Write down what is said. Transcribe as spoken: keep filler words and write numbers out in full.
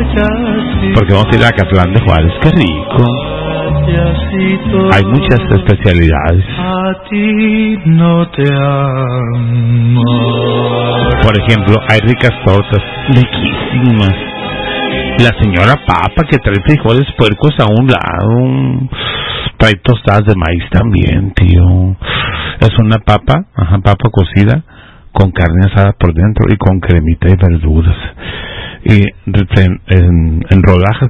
Porque vamos a ir a Acatlán de Juárez, qué rico. Hay muchas especialidades. A ti no te amo. Por ejemplo, hay ricas tortas, riquísimas. La señora Papa que trae frijoles puercos a un lado, trae tostadas de maíz también, tío. Es una papa, ajá, papa cocida con carne asada por dentro y con cremita y verduras y en, en, en rodajas